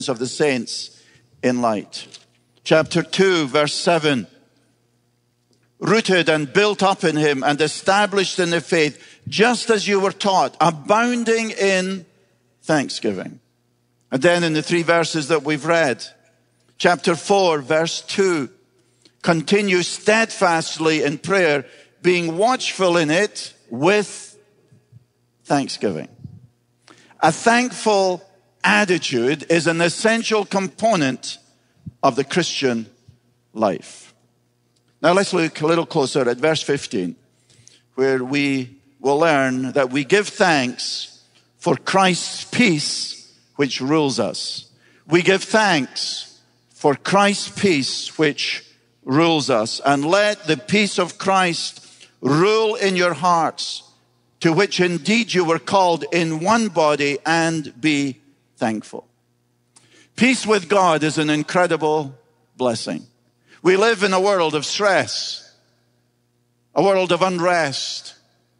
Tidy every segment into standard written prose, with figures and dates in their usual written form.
of the saints in light. Chapter 2, verse 7. Rooted and built up in him and established in the faith, just as you were taught, abounding in thanksgiving. And then in the 3 verses that we've read, chapter 4, verse 2, continue steadfastly in prayer, being watchful in it with thanksgiving. A thankful attitude is an essential component of the Christian life. Now let's look a little closer at verse 15, where we will learn that we give thanks for Christ's peace which rules us. We give thanks for Christ's peace which rules us. And let the peace of Christ rule in your hearts, to which indeed you were called in one body, and be thankful. Peace with God is an incredible blessing. We live in a world of stress, a world of unrest,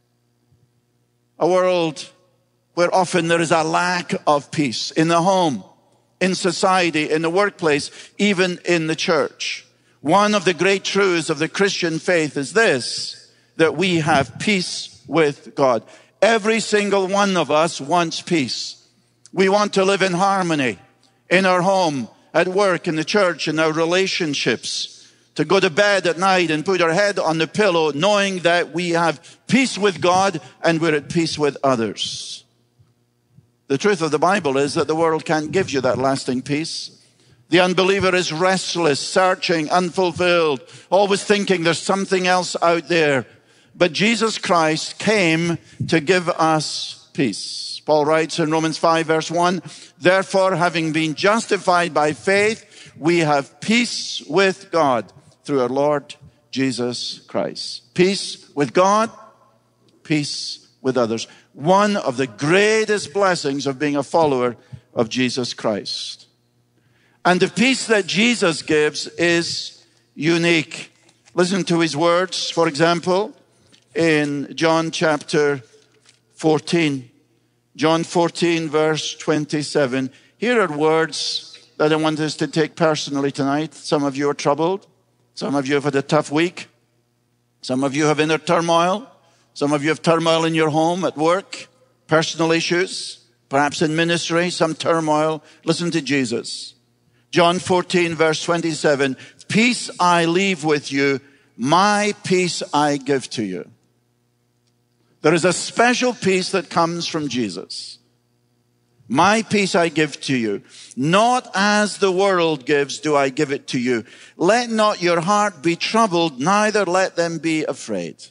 a world where often there is a lack of peace in the home, in society, in the workplace, even in the church. One of the great truths of the Christian faith is this, that we have peace with God. Every single one of us wants peace. We want to live in harmony in our home, at work, in the church, in our relationships, to go to bed at night and put our head on the pillow knowing that we have peace with God and we're at peace with others. The truth of the Bible is that the world can't give you that lasting peace. The unbeliever is restless, searching, unfulfilled, always thinking there's something else out there. But Jesus Christ came to give us peace. Paul writes in Romans 5 verse 1, therefore, having been justified by faith, we have peace with God through our Lord Jesus Christ. Peace with God, peace with others. One of the greatest blessings of being a follower of Jesus Christ. And the peace that Jesus gives is unique. Listen to his words, for example, in John chapter 14. John 14, verse 27. Here are words that I want us to take personally tonight. Some of you are troubled. Some of you have had a tough week. Some of you have inner turmoil. Some of you have turmoil in your home, at work, personal issues, perhaps in ministry, some turmoil. Listen to Jesus. John 14, verse 27. Peace I leave with you, my peace I give to you. There is a special peace that comes from Jesus. My peace I give to you. Not as the world gives do I give it to you. Let not your heart be troubled, neither let them be afraid.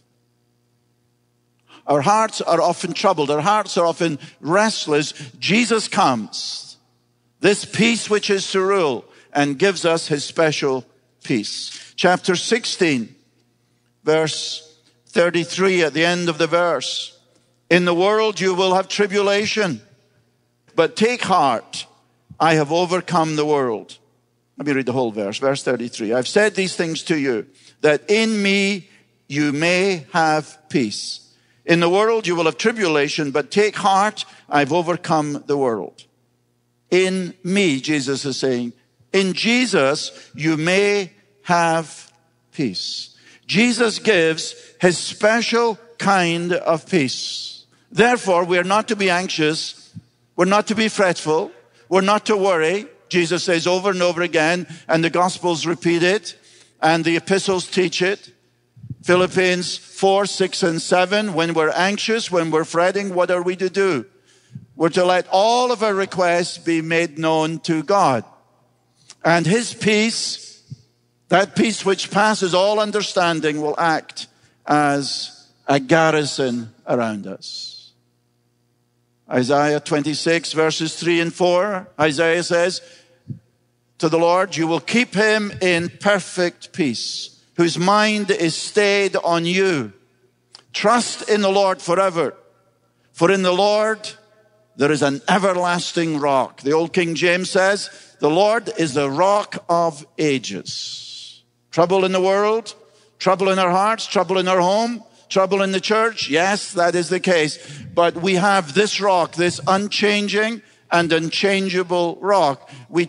Our hearts are often troubled. Our hearts are often restless. Jesus comes, this peace which is to rule, and gives us his special peace. Chapter 16, verse 33 at the end of the verse. In the world you will have tribulation, but take heart, I have overcome the world. Let me read the whole verse, verse 33. I've said these things to you, that in me you may have peace. In the world you will have tribulation, but take heart, I've overcome the world. In me, Jesus is saying, in Jesus you may have peace. Jesus gives his special kind of peace. Therefore, we are not to be anxious. We're not to be fretful. We're not to worry. Jesus says over and over again, and the Gospels repeat it, and the epistles teach it. Philippians 4, 6, and 7, when we're anxious, when we're fretting, what are we to do? We're to let all of our requests be made known to God. And his peace, that peace which passes all understanding, will act as a garrison around us. Isaiah 26 verses 3 and 4, Isaiah says to the Lord, you will keep him in perfect peace, whose mind is stayed on you. Trust in the Lord forever, for in the Lord there is an everlasting rock. The old King James says, the Lord is the rock of ages. Trouble in the world, trouble in our hearts, trouble in our home, trouble in the church. Yes, that is the case. But we have this rock, this unchanging and unchangeable rock. We